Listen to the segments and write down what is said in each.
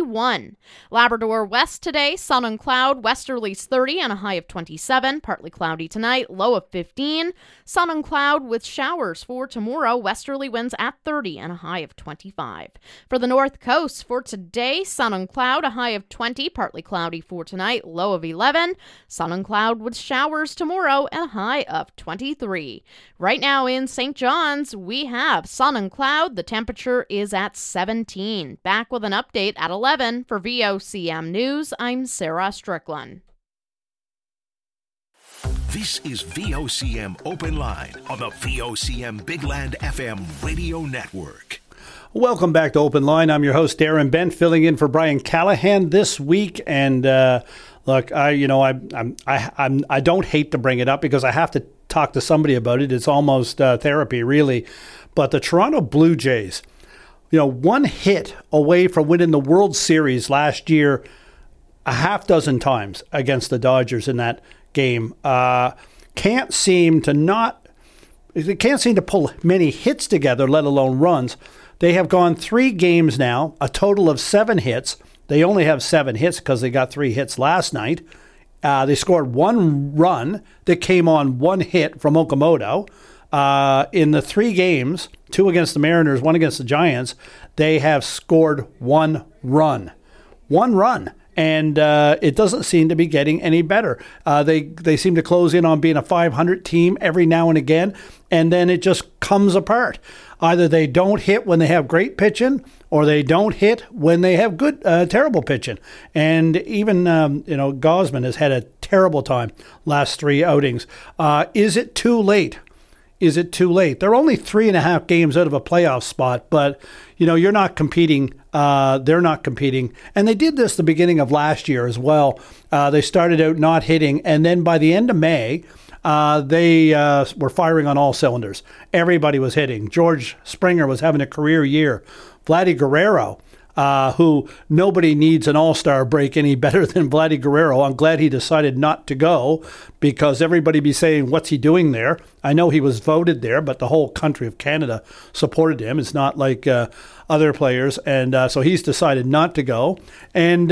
21. Labrador West today, sun and cloud, westerlies 30 and a high of 27. Partly cloudy tonight, low of 15. Sun and cloud with showers for tomorrow, westerly winds at 30 and a high of 25. For the North Coast for today, sun and cloud, a high of 20. Partly cloudy for tonight, low of 11. Sun and cloud with showers tomorrow and a high of 23. Right now in St. John's, we have sun and cloud. The temperature is at 17. Back with an update at 11. For VOCM News, I'm Sarah Strickland. This is VOCM Open Line on the VOCM Big Land FM radio network. Welcome back to Open Line. I'm your host, Darren Bent, filling in for Brian Callahan this week. And look, I don't hate to bring it up because I have to talk to somebody about it. It's almost therapy, really. But the Toronto Blue Jays, one hit away from winning the World Series last year a half dozen times against the Dodgers in that game. Can't seem to pull many hits together, let alone runs. They have gone 3 games now, a total of 7 hits. They only have 7 hits because they got 3 hits last night. They scored 1 run that came on 1 hit from Okamoto. In the 3 games, 2 against the Mariners, 1 against the Giants, they have scored 1 run. 1 run. And it doesn't seem to be getting any better. They seem to close in on being a 500 team every now and again, and then it just comes apart. Either they don't hit when they have great pitching, or they don't hit when they have good, terrible pitching. And even Gausman has had a terrible time last 3 outings. Is it too late? Is it too late? They're only 3.5 games out of a playoff spot, but you're not competing. They're not competing. And they did this the beginning of last year as well. They started out not hitting, and then by the end of May, they were firing on all cylinders. Everybody was hitting. George Springer was having a career year. Vladdy Guerrero, who nobody needs an all-star break any better than Vladdy Guerrero. I'm glad he decided not to go because everybody be saying, what's he doing there? I know he was voted there, but the whole country of Canada supported him. It's not like other players. And so he's decided not to go. And,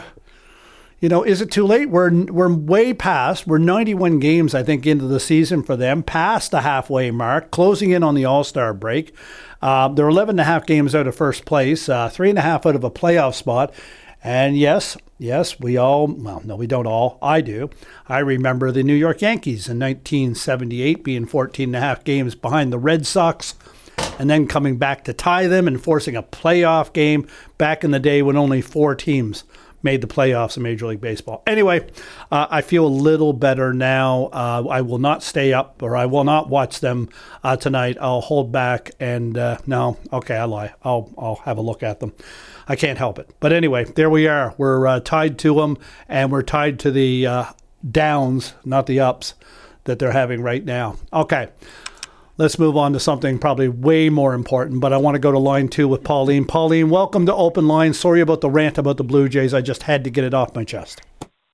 is it too late? We're way past. We're 91 games, I think, into the season for them, past the halfway mark, closing in on the all-star break. They're 11.5 games out of first place, 3.5 out of a playoff spot. And yes, we don't all. I do. I remember the New York Yankees in 1978 being 14.5 games behind the Red Sox and then coming back to tie them and forcing a playoff game back in the day when only 4 teams made the playoffs in Major League Baseball. Anyway, I feel a little better now. I will not stay up, or I will not watch them tonight. I'll hold back and I lie. I'll have a look at them. I can't help it. But anyway, there we are. We're tied to them, and we're tied to the downs, not the ups, that they're having right now. Okay. Let's move on to something probably way more important, but I want to go to line 2 with Pauline. Pauline, welcome to Open Line. Sorry about the rant about the Blue Jays. I just had to get it off my chest.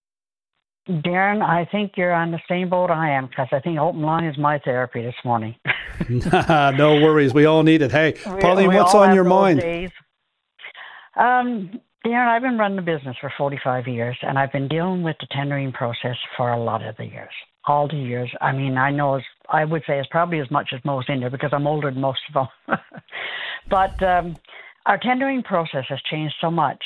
Darren, I think you're on the same boat I am because I think Open Line is my therapy this morning. No worries. We all need it. Hey, Pauline, what's on your mind? Darren, I've been running the business for 45 years, and I've been dealing with the tendering process for a lot of the years. All the years. I mean, I would say it's probably as much as most in there because I'm older than most of them. But our tendering process has changed so much.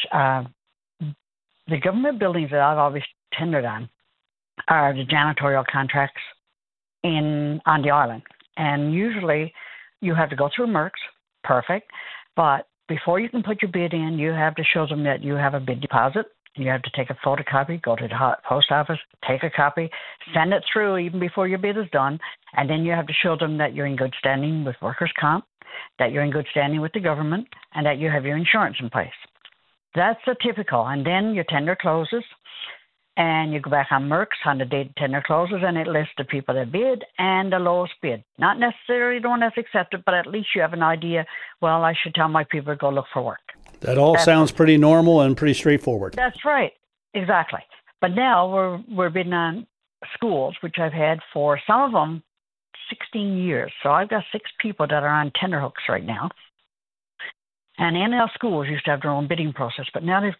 The government buildings that I've always tendered on are the janitorial contracts on the island. And usually you have to go through Merck's, perfect. But before you can put your bid in, you have to show them that you have a bid deposit. You have to take a photocopy, go to the post office, take a copy, send it through even before your bid is done, and then you have to show them that you're in good standing with workers' comp, that you're in good standing with the government, and that you have your insurance in place. That's the typical. And then your tender closes, and you go back on Merck's on the date the tender closes, and it lists the people that bid and the lowest bid. Not necessarily the one that's accepted, but at least you have an idea, well, I should tell my people to go look for work. That all sounds pretty normal and pretty straightforward. That's right. Exactly. But now we're bidding on schools, which I've had for some of them 16 years. So I've got 6 people that are on tenderhooks right now. And NL schools used to have their own bidding process, but now they've